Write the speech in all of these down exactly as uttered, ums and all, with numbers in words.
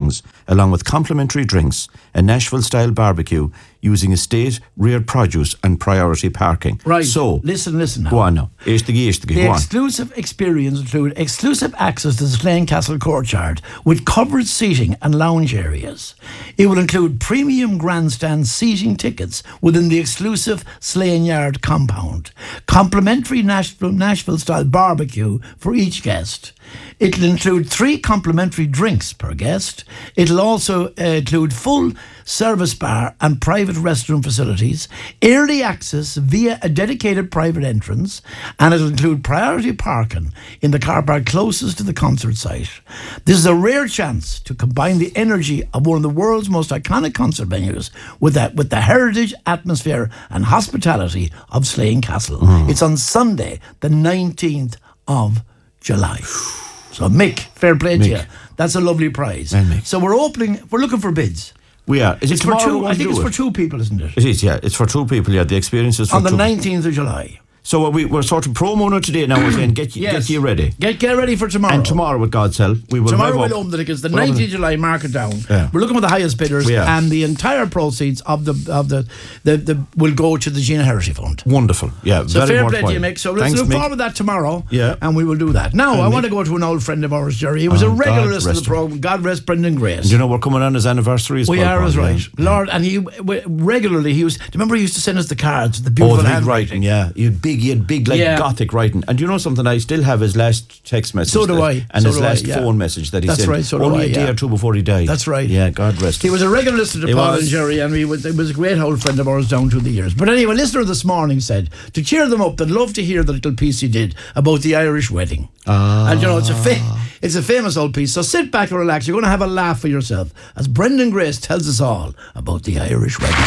settings, along with complimentary drinks, a Nashville-style barbecue using estate-reared produce and priority parking. Right. So, listen, listen now. Go on now. Eishtigi, eishtigi, The go on. exclusive experience include exclusive access to the Slane Castle courtyard with covered seating and lounge areas. It will include premium grandstand seating tickets within the exclusive Slane Yard compound, complimentary Nashville, Nashville-style barbecue for each guest. It'll include three complimentary drinks per guest. It'll also uh, include full service bar and private restroom facilities, early access via a dedicated private entrance, and it'll include priority parking in the car park closest to the concert site. This is a rare chance to combine the energy of one of the world's most iconic concert venues with the, with the heritage, atmosphere and hospitality of Slane Castle. Mm. It's on Sunday, the nineteenth of July. So Mick, fair play to Mick. you. That's a lovely prize. Well, Mick. So we're opening, we're looking for bids. We are. Is it It's for tomorrow two, we're I going think to it's do for it? two people, isn't it? It is, yeah. It's for two people, yeah. The experience is for On the two. nineteenth of July. So we, we're sort of promo now today. Now we're saying get, you, Yes. get you ready. Get get ready for tomorrow. And tomorrow, with God's help, we will Tomorrow rev we'll up. open the tickets. The We'll open nineteenth of July, mark it down. Yeah. We're looking for the highest bidders, We are. and the entire proceeds of the of the the, the will go to the Gina Hershey Fund. Wonderful. Yeah, So very fair play to worthwhile. you, Mick. So let's Thanks, look Mick. forward to that tomorrow. Yeah. And we will do that. Now, And I Mick- want to go to an old friend of ours, Jerry. He was Oh, a regular God listener to rest the him. programme. God rest Brendan Grace. Do you know we're coming on his anniversary as We well? are, is Paul, right. yeah. Lord, and he w- regularly, he was, do you remember he used to send us the cards, the Oh, beautiful the big handwriting? writing, yeah. You had big, you had big, like Yeah. gothic writing. And do you know something? I still have his last text message. So do that- I. And So his do I, last yeah. phone message that he That's sent. right, so do Only I, a day yeah. or two before he died. That's right. Yeah, God rest He him. was a regular listener to He Paul was. and Jerry, and he was, he was a great old friend of ours down through the years. But anyway, a listener this morning said, to cheer them up, they'd love to hear the little piece he did about the Irish wedding. Ah. And you know, it's a, fa- it's a famous old piece. So sit back and relax. You're going to have a laugh for yourself as Brendan Grace tells us all about the Irish wedding.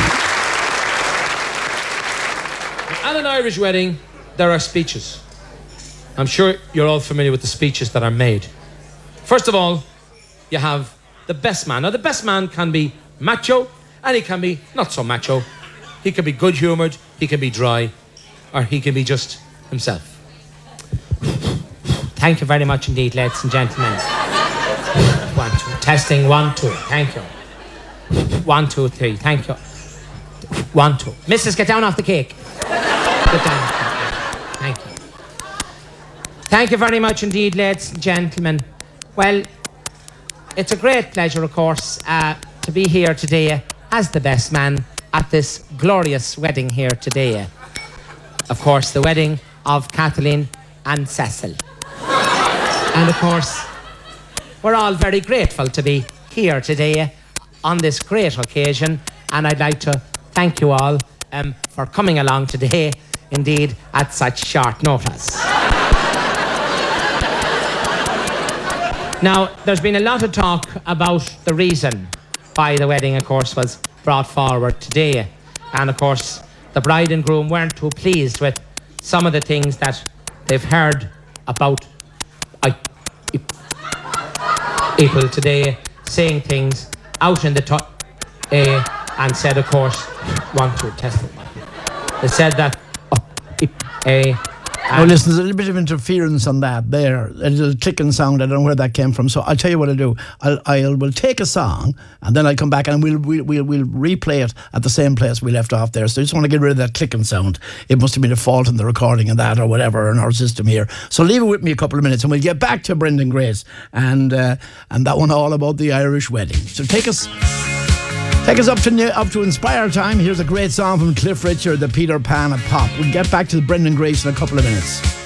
At an Irish wedding, there are speeches. I'm sure you're all familiar with the speeches that are made. First of all, you have the best man. Now, the best man can be macho, and he can be not so macho. He can be good-humoured, he can be dry, or he can be just himself. Thank you very much indeed, ladies and gentlemen. One, two. Testing, one, two. Thank you. One, two, three. Thank you. One, two. Missus, get down off the cake. Get down off the cake. Thank you. Thank you very much indeed, ladies and gentlemen. Well, it's a great pleasure, of course, uh, to be here today as the best man at this glorious wedding here today. Of course, the wedding of Kathleen and Cecil. And of course, we're all very grateful to be here today on this great occasion, and I'd like to thank you all um, for coming along today, indeed, at such short notice. Now, there's been a lot of talk about the reason why the wedding, of course, was brought forward today. And, of course, the bride and groom weren't too pleased with some of the things that they've heard about I, people today saying things out in the to- uh, and said, of course, one, two, test it. They said that uh, uh, Now listen, there's a little bit of interference on that there. A little clicking sound. I don't know where that came from. So I'll tell you what I'll do. I'll I'll we'll take a song and then I'll come back and we'll we'll we'll, we'll replay it at the same place we left off there. So I just want to get rid of that clicking sound. It must have been a fault in the recording of that or whatever in our system here. So leave it with me a couple of minutes and we'll get back to Brendan Grace and uh, and that one all about the Irish wedding. So take us. Take us up to up to Inspire time. Here's a great song from Cliff Richard, the Peter Pan of Pop. We'll get back to Brendan Grace in a couple of minutes.